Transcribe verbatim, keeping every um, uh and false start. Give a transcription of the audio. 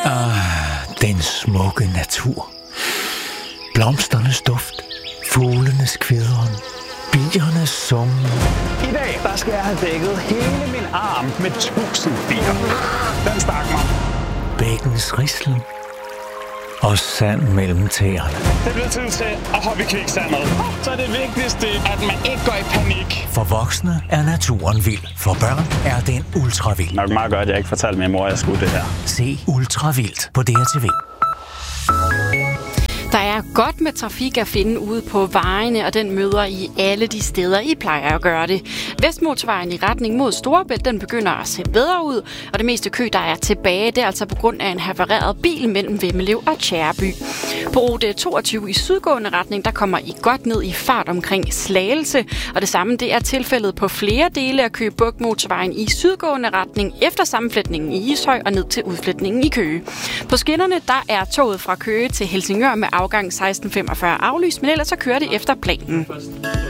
Ah, den smukke natur. Blomsternes duft, fuglenes kvidren, biernes summen. I dag, der skal jeg have dækket hele min arm med tusind bier. Den stak mig. Bækkens rislen og sand mellem tæerne. Det bliver tid til at hoppe i kviksandet. Så er det vigtigste, at man ikke går i panik. For voksne er naturen vild. For børn er den ultravild. Nok meget godt, at jeg ikke fortalte min mor, at jeg skulle det her. Se Ultravildt på D R T V. Der er godt med trafik at finde ude på vejene, og den møder I alle de steder, I plejer at gøre det. Vestmotorvejen i retning mod Storebælt, den begynder at se bedre ud, og det meste kø, der er tilbage, det er altså på grund af en havareret bil mellem Vemmelev og Tjæreby. På rute toogtyve i sydgående retning, der kommer I godt ned i fart omkring Slagelse, og det samme det er tilfældet på flere dele af Køge Bugt Motorvejen i sydgående retning efter sammenflætningen i Ishøj og ned til udflætningen i Køge. På skinnerne, der er toget fra Køge til Helsingør med afgang seksten femogfyrre aflyst, men ellers så kører det efter planen.